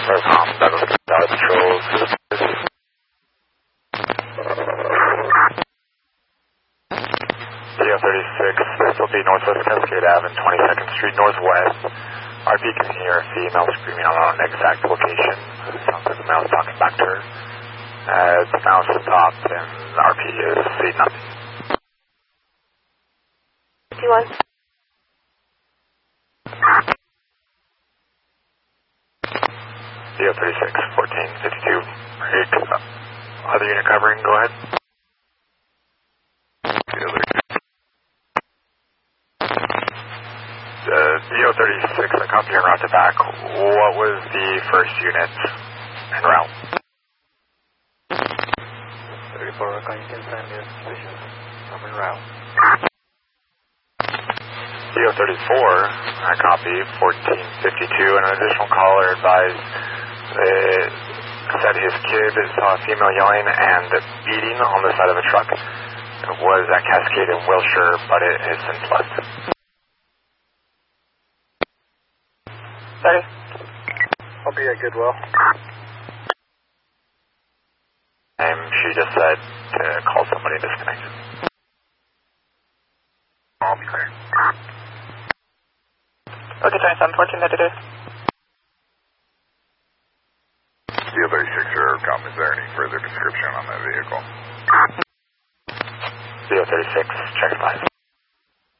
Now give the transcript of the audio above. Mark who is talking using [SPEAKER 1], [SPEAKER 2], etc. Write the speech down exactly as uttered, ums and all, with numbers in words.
[SPEAKER 1] Roscom, Douglas Valley Patrol. D O thirty-six, this will be Northwest Cascade Avenue, twenty-second Street Northwest. R P can hear a female screaming on an exact location. Sounds like the male is talking back to her. Uh, the sound stopped and R P is seeing nothing.
[SPEAKER 2] fifty-one.
[SPEAKER 1] D O thirty-six, fourteen fifty-two. Break. Other unit covering, go ahead. Uh, D O thirty-six, I copy and route to back. What was the first unit en route?
[SPEAKER 3] thirty-four, can you can send your suspicions. I'm en route.
[SPEAKER 1] D O thirty-four, I copy, fourteen fifty-two, and an additional caller advised uh, said his kid saw a female yelling and beating on the side of a truck. It was at Cascade in Wilshire, but it has since left.
[SPEAKER 2] thirty.
[SPEAKER 3] I'll be at Goodwill.
[SPEAKER 1] And she just said to call somebody disconnected. I'll be clear.
[SPEAKER 2] Okay, twenty-seven, fourteen fifty-two.
[SPEAKER 1] D O thirty-six, Aircom, is there any further description on that vehicle? D O thirty-six, check five.